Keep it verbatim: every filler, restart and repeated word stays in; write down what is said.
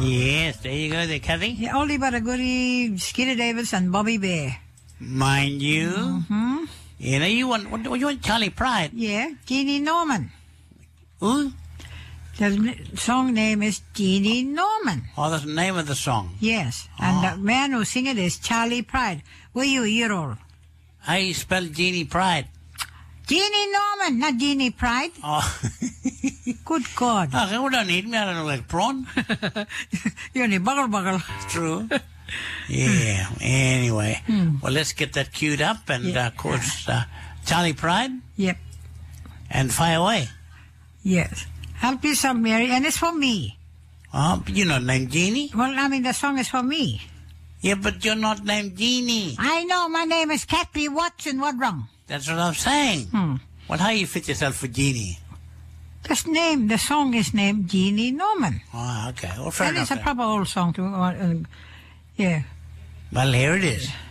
Yes, there you go there, Kathy. Yeah, Oldie but a goodie, Skeeter Davis and Bobby Bear. Mind you. Mm-hmm. You know, you want, what, you want Charlie Pride? Yeah, Jeannie Norman. Who? The song name is Jeannie Norman. Oh, that's the name of the song. Yes, Oh. and the man who sing it is Charlie Pride. Were you a year old? How you spell Jeannie Pride? Jeannie Norman, not Jeannie Pride. Oh. Good God. Okay, well, don't eat me. I don't look like prawn. You only buggle buggle. True. Yeah. Anyway, Hmm. well, let's get that queued up, and Yeah. uh, of course, uh, Charlie Pride Yep. and Fire Away. Yes. Help yourself, Mary, and it's for me. Oh, but you're not named Jeannie. Well, I mean, the song is for me. Yeah, but you're not named Jeannie. I know, my name is Kathy Watson. What wrong? That's what I'm saying. Hmm. Well, how you fit yourself for Jeannie? This name, the song is named Jeannie Norman. Oh, okay. Well, fair And enough. it's a then. proper old song, too. Uh, uh, yeah. Well, here it is.